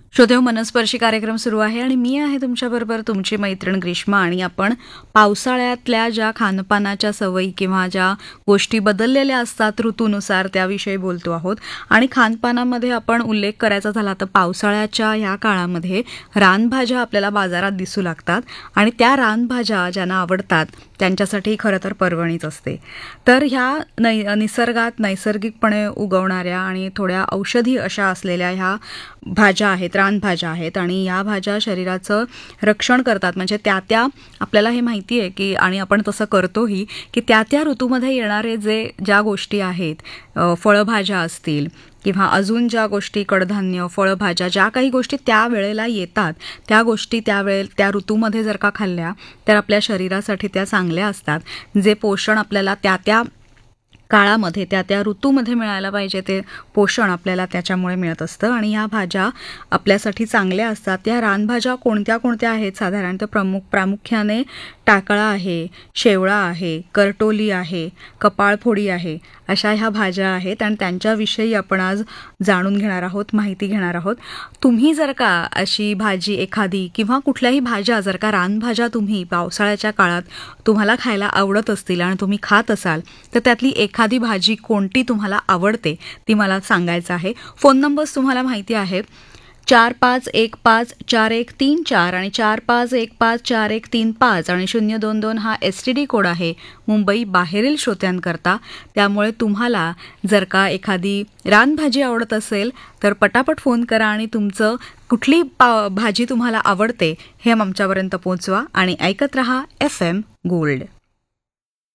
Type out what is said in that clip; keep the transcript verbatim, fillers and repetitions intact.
श्रोतेहो, मनस्पर्शी कार्यक्रम सुरू आहे आणि मी आहे तुमच्याबरोबर तुमची मैत्रीण ग्रीष्मा. आणि आपण पावसाळ्यातल्या ज्या खानपानाच्या सवयी किंवा ज्या गोष्टी बदललेल्या असतात ऋतूनुसार त्याविषयी बोलतो आहोत. आणि खानपानामध्ये आपण उल्लेख करायचा झाला तर पावसाळ्याच्या ह्या काळामध्ये रानभाज्या आपल्याला बाजारात दिसू लागतात आणि त्या रानभाज्या ज्यांना आवडतात त्यांच्यासाठी खरं तर पर्वणीच असते. तर ह्या नै निसर्गात नैसर्गिकपणे उगवणाऱ्या आणि थोड्या औषधी अशा असलेल्या ह्या भाज्या आहेत, रानभाज्या आहेत आणि या भाज्या शरीराचं रक्षण करतात. म्हणजे त्या त्या आपल्याला हे माहिती आहे की आणि आपण तसं करतोही की त्या त्या ऋतूमध्ये येणारे जे ज्या गोष्टी आहेत, फळभाज्या असतील किंवा अजून ज्या गोष्टी, कडधान्य, फळभाज्या, ज्या काही गोष्टी त्या वेळेला येतात त्या गोष्टी त्यावेळे त्या ऋतूमध्ये जर का खाल्ल्या तर आपल्या शरीरासाठी त्या चांगल्या असतात. जे पोषण आपल्याला त्या त्या काळामध्ये त्या त्या ऋतूमध्ये मिळायला पाहिजे ते पोषण आपल्याला त्याच्यामुळे मिळत असतं आणि ह्या भाज्या आपल्यासाठी चांगल्या असतात. त्या रानभाज्या कोणत्या कोणत्या आहेत साधारणतः प्रमुख प्रामुख्याने टाकळा आहे, शेवळा आहे, करटोली आहे, कपाळफोडी आहे, अशा ह्या भाज्या आहेत आणि त्यांच्याविषयी आपण आज जाणून घेणार आहोत, माहिती घेणार आहोत. तुम्ही जर का अशी भाजी एखादी किंवा कुठल्याही भाज्या जर का रानभाज्या तुम्ही पावसाळ्याच्या काळात तुम्हाला खायला आवडत असतील आणि तुम्ही खात असाल तर त्यातली एखादी भाजी कोणती तुम्हाला आवडते ती मला सांगायचं आहे. फोन नंबर्स तुम्हाला माहिती आहे, चार पाच एक पाच चार एक तीन चार आणि चार पाच एक पाच चार एक तीन पाच आणि शून्य दोन दोन हा एस टी डी कोड आहे मुंबई बाहेरील श्रोत्यांकरता. त्यामुळे तुम्हाला जर का एखादी रानभाजी आवडत असेल तर पटापट फोन करा आणि तुमचं कुठली पा भाजी तुम्हाला आवडते हे आमच्यापर्यंत पोहोचवा आणि ऐकत रहा एफ एम गोल्ड.